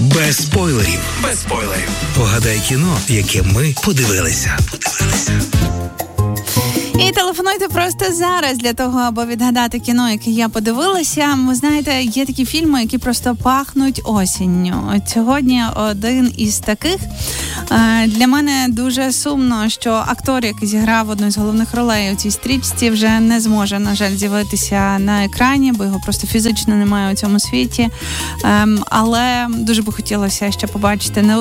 Без спойлерів. Погадай кіно, яке ми подивилися. І телефонуйте просто зараз для того, аби відгадати кіно, яке я подивилася. Ви знаєте, є такі фільми, які просто пахнуть осінню. От сьогодні один із таких. Для мене дуже сумно, що актор, який зіграв одну з головних ролей у цій стрічці, вже не зможе, на жаль, з'явитися на екрані, бо його просто фізично немає у цьому світі. Але дуже би хотілося ще побачити не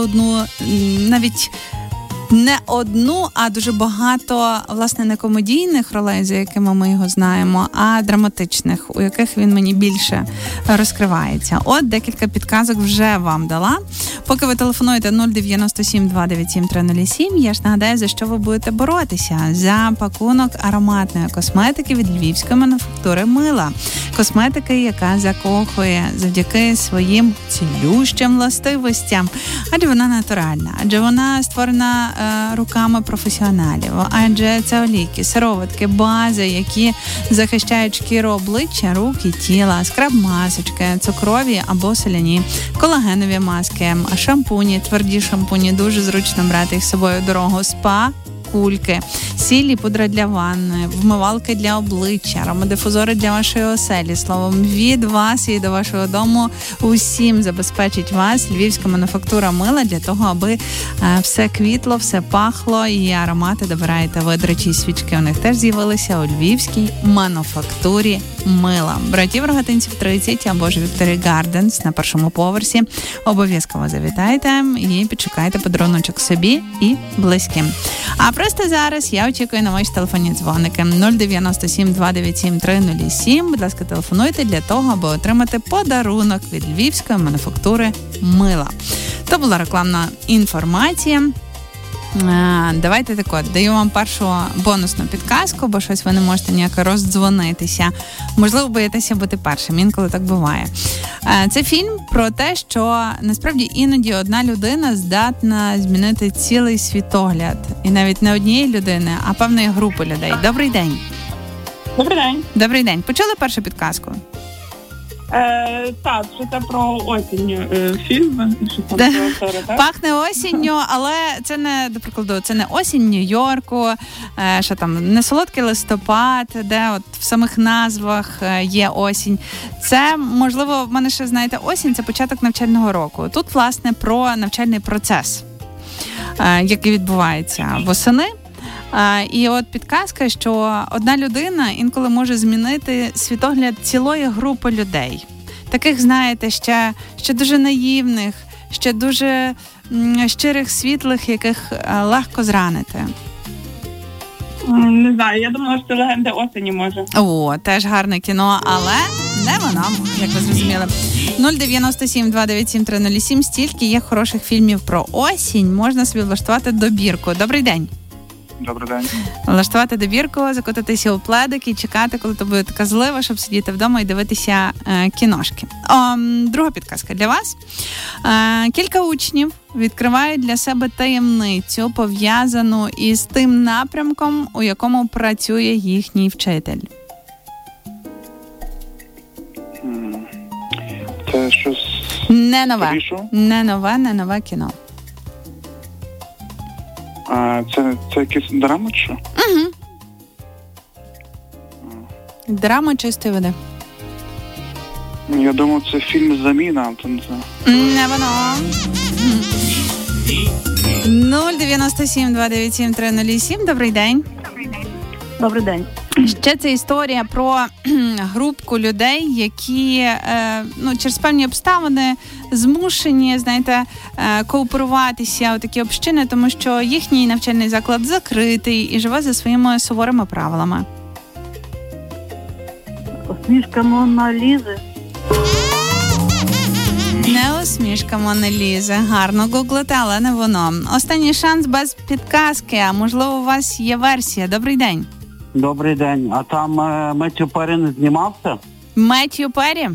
одну, а дуже багато, власне, не комедійних ролей, за якими ми його знаємо, а драматичних, у яких він мені більше розкривається. От декілька підказок вже вам дала. Поки ви телефонуєте 097 297 307, я ж нагадаю, за що ви будете боротися. За пакунок ароматної косметики від львівської мануфактури «Мила». Косметики, яка закохує завдяки своїм цілющим властивостям. Адже вона натуральна, адже вона створена руками професіоналів, адже це олійки, сироватки, бази, які захищають шкіру обличчя, рук і тіла, скраб-масочки, цукрові або соляні, колагенові маски, шампуні, тверді шампуні, дуже зручно брати їх з собою в дорогу, спа, кульки, сіль, пудра для ванни, вмивалки для обличчя, аромадифузори для вашої оселі. Словом, від вас і до вашого дому усім забезпечить вас львівська мануфактура «Мила» для того, аби все квітло, все пахло і аромати добираєте ви. До речі, свічки у них теж з'явилися у львівській мануфактурі «Мила». Братів Рогатинців 30 або ж Вікторі Гарденс на першому поверсі. Обов'язково завітайте і підшукайте подаруночок собі і близьким. А просто зараз я очікую на ваші телефонні дзвоники 097 297 307. Будь ласка, телефонуйте для того, аби отримати подарунок від львівської мануфактури «Мила». То була рекламна інформація. Давайте так от, даю вам першу бонусну підказку, бо щось ви не можете ніяк роздзвонитися. Можливо, боїтеся бути першим, інколи так буває. Це фільм про те, що насправді іноді одна людина здатна змінити цілий світогляд. І навіть не однієї людини, а певної групи людей. Добрий день. Добрий день. Добрий день. Почули першу підказку? Так, що це про осінню фільм. Пахне осінню, але це не, до прикладу, це не осінь Нью-Йорку, що там, не солодкий листопад, де от в самих назвах є осінь. Це, можливо, в мене ще, знаєте, осінь – це початок навчального року. Тут, власне, про навчальний процес, який відбувається восени. І от підказка, що одна людина інколи може змінити світогляд цілої групи людей. Таких, знаєте, ще дуже наївних, ще дуже щирих, світлих, яких легко зранити. Не знаю, я думала, що «Легенди осені» може. О, теж гарне кіно, але не воно, як ви зрозуміли. 097 297 307. Стільки є хороших фільмів про осінь, можна собі влаштувати добірку. Добрий день. Добрий день. Влаштувати добірку, закутатися у пледик і чекати, коли то буде така злива, щоб сидіти вдома і дивитися кіношки. Друга підказка для вас. Кілька учнів відкривають для себе таємницю, пов'язану із тим напрямком, у якому працює їхній вчитель. Це щось... Не нове кіно. Це якась драма чи що? Угу. Драма чистої води. Я думав, це фільм «Заміна». Не воно. 097 297 307. Добрий день. Добрий день. Ще це історія про групку людей, які через певні обставини змушені, знаєте, кооперуватися у такі общини, тому що їхній навчальний заклад закритий і живе за своїми суворими правилами. Усмішка Мони Лізи. Не усмішка Мони Лізи. Гарно гуглите, але не воно. Останній шанс без підказки, а можливо у вас є версія. Добрий день. Добрий день. А там Меттью Перрі не знімався? Меттью Перрі?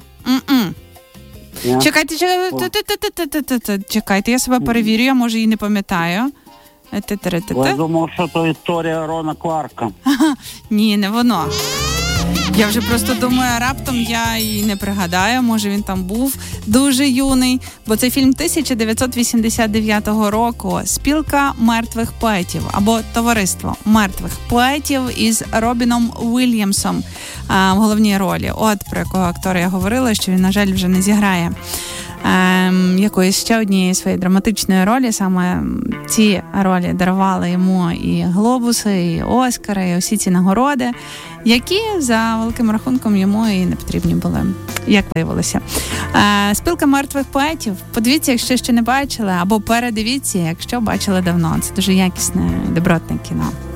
Чекайте, я себе перевірю, я може і не пам'ятаю. Я думав, що то історія Рона Кларка. Ні, не воно. Я вже просто думаю, раптом я і не пригадаю, може він там був дуже юний, бо це фільм 1989 року «Спілка мертвих поетів» або «Товариство мертвих поетів» із Робіном Уільямсом в головній ролі. От про якого актора я говорила, що він, на жаль, вже не зіграє якоїсь ще однієї своєї драматичної ролі. Саме ці ролі дарували йому і Глобуси, і Оскари, і усі ці нагороди, які за великим рахунком йому і не потрібні були, як виявилося. «Спілка мертвих поетів». Подивіться, якщо ще не бачили, або передивіться, якщо бачили давно. Це дуже якісне, добротне кіно.